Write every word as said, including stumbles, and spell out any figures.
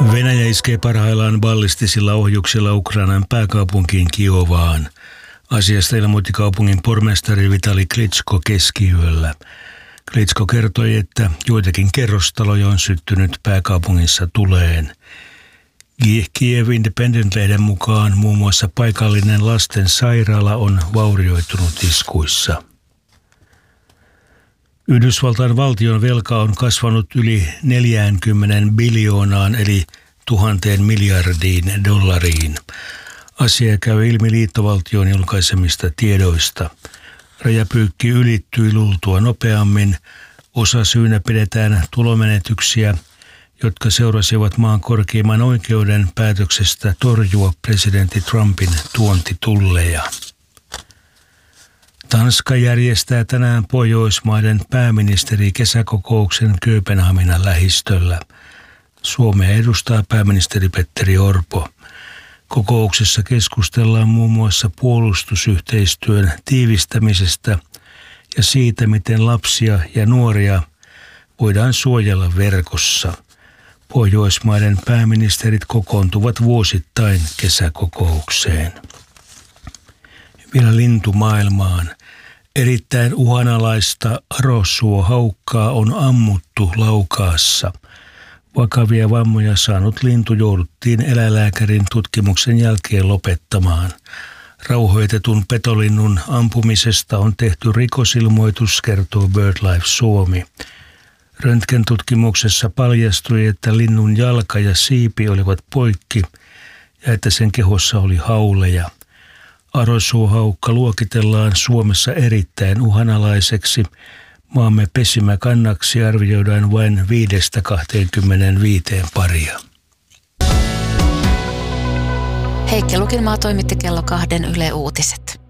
Venäjä iskee parhaillaan ballistisilla ohjuksilla Ukrainan pääkaupunkiin Kiovaan. Asiasta ilmoitti kaupungin pormestari Vitali Klitschko keskiyöllä. Klitschko kertoi, että joitakin kerrostaloja on syttynyt pääkaupungissa tuleen. Kiev Independent-lehden mukaan muun muassa paikallinen lasten sairaala on vaurioitunut iskuissa. Yhdysvaltain valtion velka on kasvanut yli neljäänkymmeneen biljoonaan eli tuhanteen miljardiin dollariin. Asia käy ilmi liittovaltion julkaisemista tiedoista. Rajapyykki ylittyi luultua nopeammin. Osa syynä pidetään tulomenetyksiä, jotka seurasivat maan korkeimman oikeuden päätöksestä torjua presidentti Trumpin tuontitulleja. Tanska järjestää tänään Pohjoismaiden pääministeri-kesäkokouksen Kööpenhaminan lähistöllä. Suomea edustaa pääministeri Petteri Orpo. Kokouksessa keskustellaan muun muassa puolustusyhteistyön tiivistämisestä ja siitä, miten lapsia ja nuoria voidaan suojella verkossa. Pohjoismaiden pääministerit kokoontuvat vuosittain kesäkokoukseen. Vielä lintumaailmaan. Erittäin uhanalaista arossuohaukkaa on ammuttu Laukaassa. Vakavia vammoja saanut lintu jouduttiin eläinlääkärin tutkimuksen jälkeen lopettamaan. Rauhoitetun petolinnun ampumisesta on tehty rikosilmoitus, kertoo BirdLife Suomi. Röntgentutkimuksessa paljastui, että linnun jalka ja siipi olivat poikki ja että sen kehossa oli hauleja. Arossuohaukka luokitellaan Suomessa erittäin uhanalaiseksi. Maamme pesimäkannaksi arvioidaan vain viidestä kahteenkymmeneenviiteen paria. Heikki Lukinmaa toimitti kello kahden Yle Uutiset.